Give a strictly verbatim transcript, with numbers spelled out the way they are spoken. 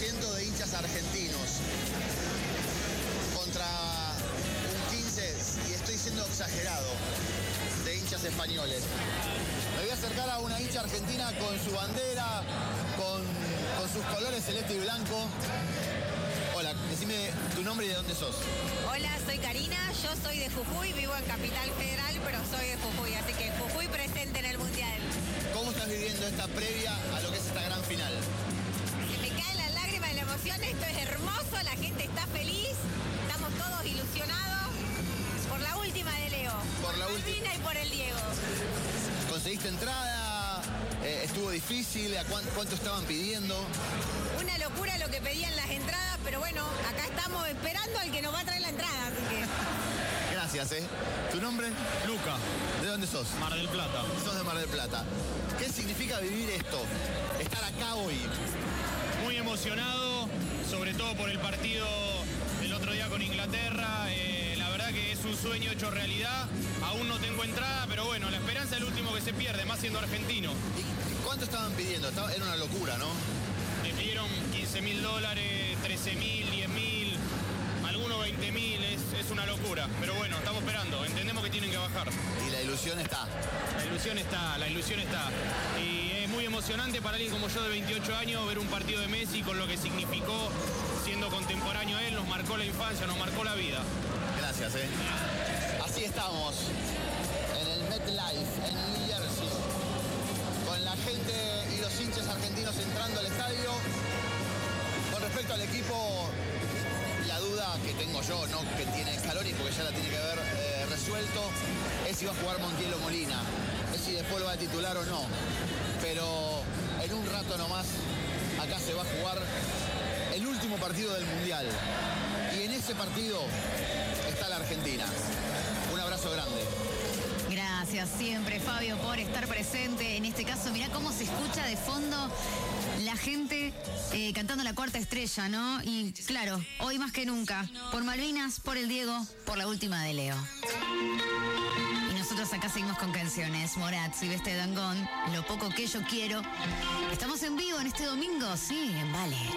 ciento de hinchas argentinos contra un quince, y estoy siendo exagerado, de hinchas españoles. Me voy a acercar a una hincha argentina con su bandera, con, con sus colores celeste y blanco. Hola, decime tu nombre y de dónde sos. Hola, soy Karina, yo soy de Jujuy, vivo en Capital Federal, pero soy de Jujuy, así que Jujuy presente en el Mundial. ¿Cómo estás viviendo esta previa a lo que es esta gran final? Se me caen las lágrimas de la emoción, esto es hermoso, la gente está feliz, estamos todos ilusionados por la última de Leo, Por por la última. y por el Diego. ¿Conseguiste entrada? Eh, ¿Estuvo difícil? ¿A cuán- cuánto estaban pidiendo? Una locura lo que pedían las entradas, pero bueno, acá estamos esperando al que nos va a traer la entrada, así que... Gracias, ¿eh? ¿Tu nombre? Luca, ¿De dónde sos? Mar del Plata. Sos de Mar del Plata. ¿Qué significa vivir esto? Estar acá hoy. Muy emocionado, sobre todo por el partido del otro día con Inglaterra. Eh, la verdad que es un sueño hecho realidad. Aún no tengo entrada, pero bueno, la esperanza es el último que se pierde, más siendo argentino. ¿Y cuánto estaban pidiendo? Estaba- Era una locura, ¿no? Me pidieron quince mil dólares, trece mil, diez mil, algunos veinte mil, es, es una locura. Pero bueno, estamos esperando, entendemos que tienen que bajar. Y la ilusión está. La ilusión está, la ilusión está. Y es muy emocionante para alguien como yo de veintiocho años ver un partido de Messi con lo que significó siendo contemporáneo a él, nos marcó la infancia, nos marcó la vida. Gracias, ¿eh? Así estamos, en el MetLife, en New Jersey, con la gente y los hinchas argentinos entrando al estadio. Con respecto al equipo, la duda que tengo yo, no que tiene Scaloni, porque ya la tiene que haber eh, resuelto, es si va a jugar Montiel o Molina, es si después lo va a titular o no. Pero en un rato nomás, acá se va a jugar el último partido del Mundial. Y en ese partido está la Argentina. Un abrazo grande. Gracias siempre, Fabio, por estar presente. En este caso, mirá cómo se escucha de fondo la gente eh, cantando la cuarta estrella, ¿no? Y claro, hoy más que nunca, por Malvinas, por el Diego, por la última de Leo. Y nosotros acá seguimos con canciones. Morat, si veste Dangond, Lo poco que yo quiero. Estamos en vivo en este domingo, sí, en Vale.